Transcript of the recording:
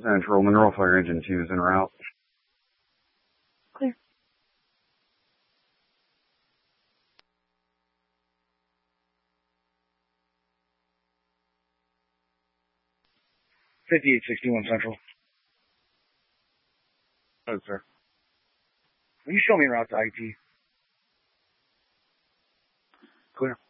Central, Mineral Fire Engine 2 is en route. Clear. $5861 Central. Oh, sir. Will you show me route to IT? Clear.